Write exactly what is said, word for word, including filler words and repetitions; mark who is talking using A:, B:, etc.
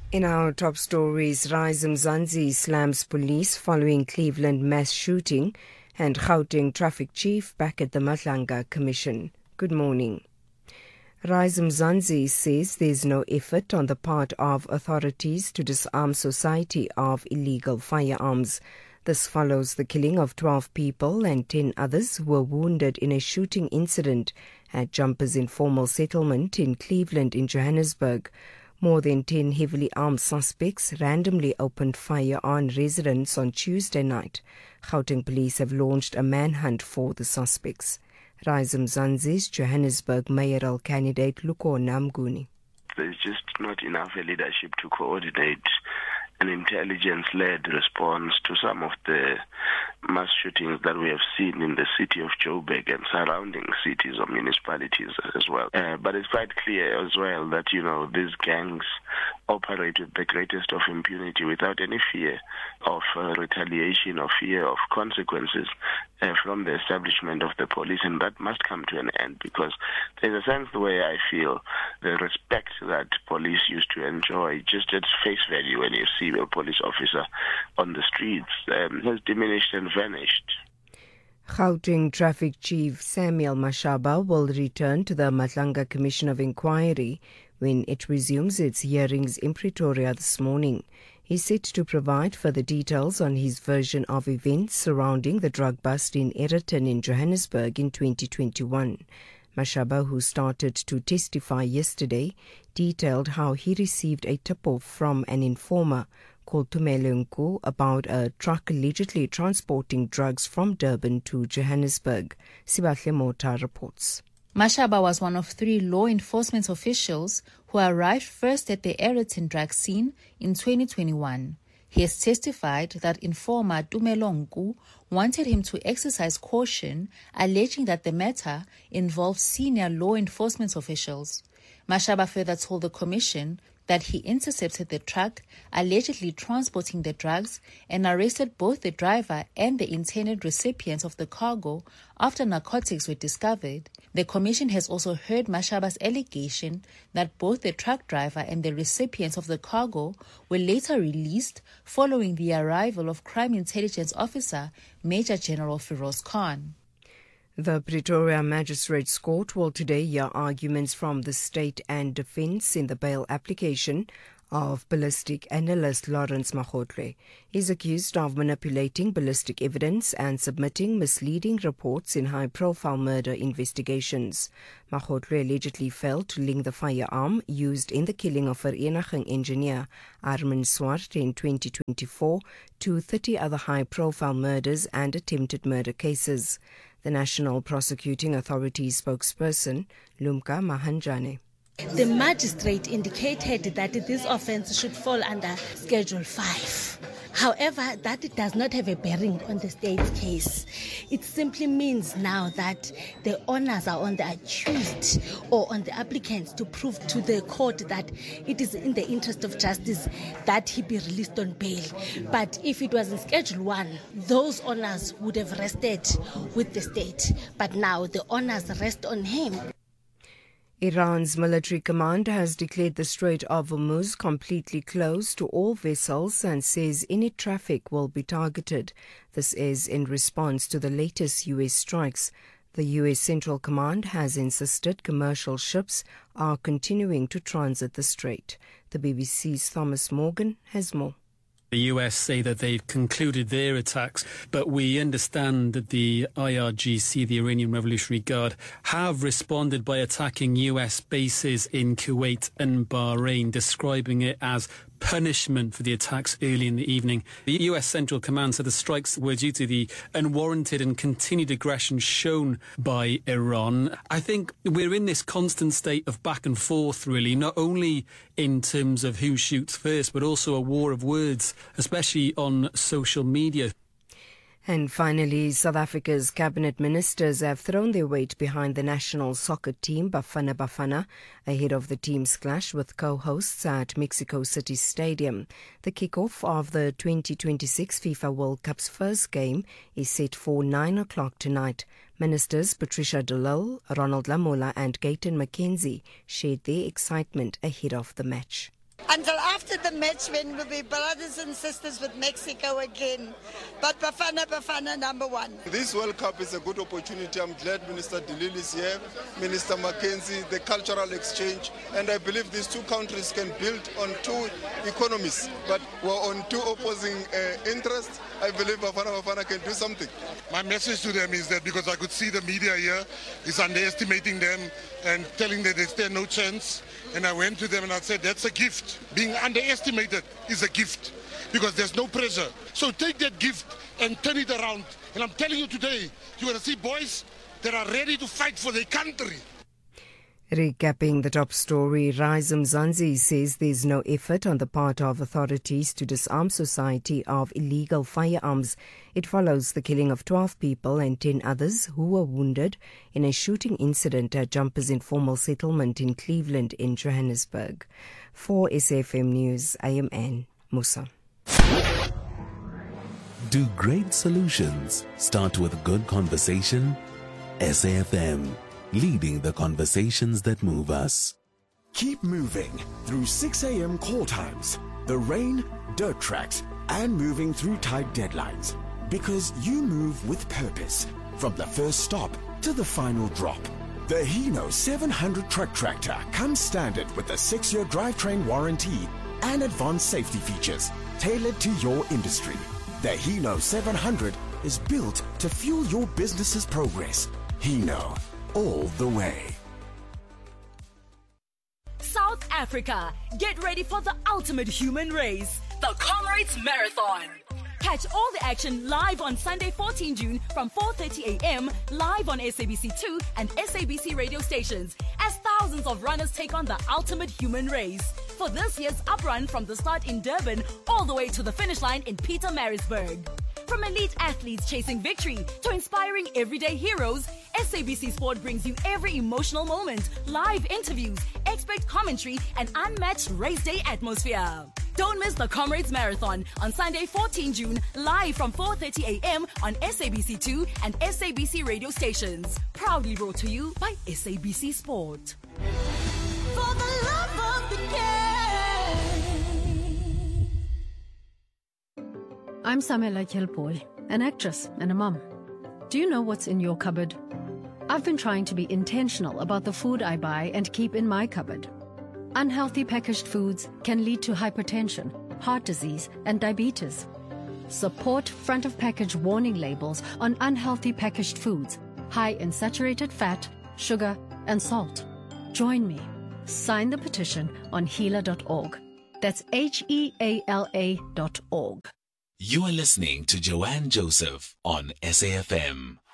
A: In our top stories, Rise Mzansi slams police following Cleveland mass shooting, and Gauteng traffic chief back at the Madlanga Commission. Good morning. Rise Mzansi says there's no effort on the part of authorities to disarm society of illegal firearms. This follows the killing of twelve people and ten others who were wounded in a shooting incident at Jumpers Informal Settlement in Cleveland in Johannesburg. More than ten heavily armed suspects randomly opened fire on residents on Tuesday night. Gauteng police have launched a manhunt for the suspects. Rise Mzansi's Johannesburg mayoral candidate Lukhona Mnguni.
B: There's just not enough leadership to coordinate an intelligence-led response to some of the mass shootings that we have seen in the city of Joburg and surrounding cities or municipalities as well. Uh, but it's quite clear as well that, you know, these gangs operate with the greatest of impunity without any fear of uh, retaliation or fear of consequences uh, from the establishment of the police, and that must come to an end, because there's a sense the way I feel the respect that police used to enjoy just at face value when you see a police officer on the streets um, has diminished and vanished.
A: Gauteng Traffic Chief Samuel Mashaba will return to the Madlanga Commission of Inquiry when it resumes its hearings in Pretoria this morning. He's set to provide further details on his version of events surrounding the drug bust in Aeroton in Johannesburg in twenty twenty-one. Mashaba, who started to testify yesterday, detailed how he received a tip-off from an informer called Tumelo Nku about a truck allegedly transporting drugs from Durban to Johannesburg. Sibahle Mota reports.
C: Mashaba was one of three law enforcement officials who arrived first at the Aeroton drug scene in twenty twenty-one. He has testified that informer Tumelo Nku wanted him to exercise caution, alleging that the matter involved senior law enforcement officials. Mashaba further told the commission that he intercepted the truck allegedly transporting the drugs and arrested both the driver and the intended recipient of the cargo after narcotics were discovered. The commission has also heard Mashaba's allegation that both the truck driver and the recipients of the cargo were later released following the arrival of Crime Intelligence Officer Major General Firoz Khan.
A: The Pretoria Magistrates Court will today hear arguments from the state and defence in the bail application of ballistic analyst Lawrence Magotlo. He is accused of manipulating ballistic evidence and submitting misleading reports in high-profile murder investigations. Magotlo allegedly failed to link the firearm used in the killing of Vereniging engineer Armin Swart in twenty twenty-four to thirty other high-profile murders and attempted murder cases. The National Prosecuting Authority spokesperson, Lumka Mahanjane.
D: The magistrate indicated that this offence should fall under Schedule five. However, that does not have a bearing on the state's case. It simply means now that the onus are on the accused or on the applicants to prove to the court that it is in the interest of justice that he be released on bail. But if it was in Schedule one, those onus would have rested with the state. But now the onus rest on him.
A: Iran's military command has declared the Strait of Hormuz completely closed to all vessels and says any traffic will be targeted. This is in response to the latest U S strikes. The U S Central Command has insisted commercial ships are continuing to transit the strait. The B B C's Thomas Morgan has more.
E: The U S say that they've concluded their attacks, but we understand that the I R G C, the Iranian Revolutionary Guard, have responded by attacking U S bases in Kuwait and Bahrain, describing it as punishment for the attacks early in the evening. The U S Central Command said the strikes were due to the unwarranted and continued aggression shown by Iran. I think we're in this constant state of back and forth, really, not only in terms of who shoots first, but also a war of words, especially on social media.
A: And finally, South Africa's cabinet ministers have thrown their weight behind the national soccer team Bafana Bafana ahead of the team's clash with co-hosts at Mexico City Stadium. The kickoff of the twenty twenty-six FIFA World Cup's first game is set for nine o'clock tonight. Ministers Patricia de Lille, Ronald Lamola and Gayton McKenzie shared their excitement ahead of the match.
F: Until after the match, when we'll be brothers and sisters with Mexico again. But Bafana Bafana number one.
G: This World Cup is a good opportunity. I'm glad Minister Dilili is here, Minister Mackenzie, the cultural exchange, and I believe these two countries can build on two economies, but we're on two opposing uh, interests. I believe Bafana Bafana can do something.
H: My message to them is that because I could see the media here is underestimating them and telling them they stand no chance. And I went to them and I said, that's a gift. Being underestimated is a gift because there's no pressure. So take that gift and turn it around. And I'm telling you today, you're going to see boys that are ready to fight for their country.
A: Recapping the top story, Rise Mzansi says there's no effort on the part of authorities to disarm society of illegal firearms. It follows the killing of twelve people and ten others who were wounded in a shooting incident at Jumpers Informal Settlement in Cleveland in Johannesburg. For S A F M News, I am Anne Musa.
I: Do great solutions start with good conversation? S A F M. Leading the conversations that move us.
J: Keep moving through six a.m. call times, the rain, dirt tracks, and moving through tight deadlines. Because you move with purpose, from the first stop to the final drop. The Hino seven hundred truck tractor comes standard with a six-year drivetrain warranty and advanced safety features tailored to your industry. The Hino seven hundred is built to fuel your business's progress. Hino. All the way.
K: South Africa, get ready for the ultimate human race, the Comrades Marathon. Catch all the action live on Sunday, fourteenth June from four thirty a.m. live on S A B C two and S A B C radio stations as thousands of runners take on the ultimate human race. For this year's uprun from the start in Durban all the way to the finish line in Pietermaritzburg. From elite athletes chasing victory to inspiring everyday heroes, S A B C Sport brings you every emotional moment, live interviews, expert commentary, and unmatched race day atmosphere. Don't miss the Comrades Marathon on Sunday, fourteenth June, live from four thirty a.m. on S A B C two and S A B C radio stations. Proudly brought to you by S A B C Sport. For the love of the game.
L: I'm Samela Kilpoy, an actress and a mum. Do you know what's in your cupboard? I've been trying to be intentional about the food I buy and keep in my cupboard. Unhealthy packaged foods can lead to hypertension, heart disease, and diabetes. Support front-of-package warning labels on unhealthy packaged foods, high in saturated fat, sugar, and salt. Join me. Sign the petition on heala dot org. That's H E A L A dot org.
I: You are listening to Joanne Joseph on S A F M.